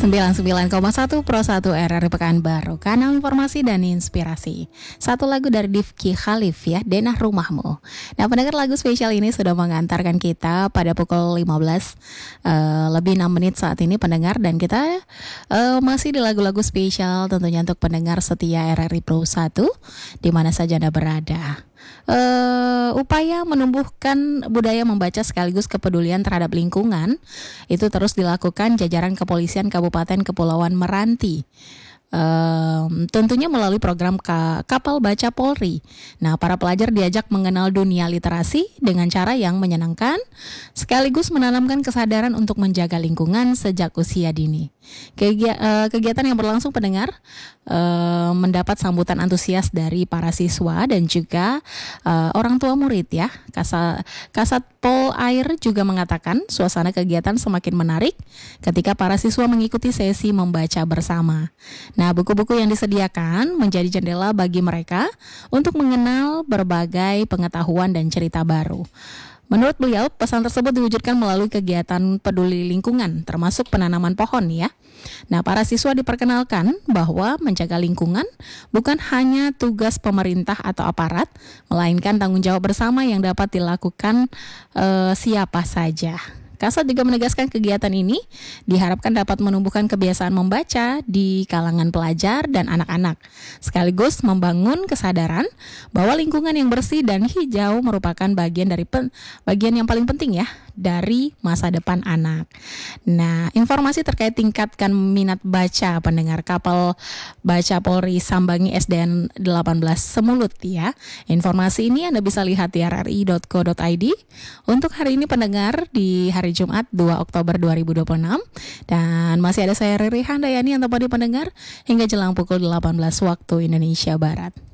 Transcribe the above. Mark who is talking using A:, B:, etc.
A: 99,1 Pro 1 RRI Pekanbaru, kanal informasi dan inspirasi. Satu lagu dari Difki Khalif ya, Denah Rumahmu. Nah, pendengar, lagu spesial ini sudah mengantarkan kita pada pukul 15 lebih 6 menit saat ini pendengar. Dan kita masih di lagu-lagu spesial tentunya untuk pendengar setia RRI Pro 1 di mana saja Anda berada. Upaya menumbuhkan budaya membaca sekaligus kepedulian terhadap lingkungan itu terus dilakukan jajaran kepolisian Kabupaten Kepulauan Meranti. Tentunya melalui program Kapal Baca Polri. Nah, para pelajar diajak mengenal dunia literasi dengan cara yang menyenangkan, sekaligus menanamkan kesadaran untuk menjaga lingkungan sejak usia dini. Kegiatan yang berlangsung pendengar mendapat sambutan antusias dari para siswa dan juga orang tua murid ya. Kasat Pol Air juga mengatakan suasana kegiatan semakin menarik ketika para siswa mengikuti sesi membaca bersama. Nah, buku-buku yang disediakan menjadi jendela bagi mereka untuk mengenal berbagai pengetahuan dan cerita baru. Menurut beliau, pesan tersebut diwujudkan melalui kegiatan peduli lingkungan, termasuk penanaman pohon ya. Nah, para siswa diperkenalkan bahwa menjaga lingkungan bukan hanya tugas pemerintah atau aparat, melainkan tanggung jawab bersama yang dapat dilakukan siapa saja. Kasat juga menegaskan kegiatan ini diharapkan dapat menumbuhkan kebiasaan membaca di kalangan pelajar dan anak-anak, sekaligus membangun kesadaran bahwa lingkungan yang bersih dan hijau merupakan bagian yang paling penting ya dari masa depan anak. Nah, informasi terkait tingkatkan minat baca pendengar Kapal Baca Polri Sambangi SDN 18 Semulut ya. Informasi ini Anda bisa lihat di rri.co.id. Untuk hari ini pendengar di hari Jumat 2 Oktober 2026. Dan masih ada saya Riri Handayani yang tempat di pendengar hingga jelang pukul 18 waktu Indonesia Barat.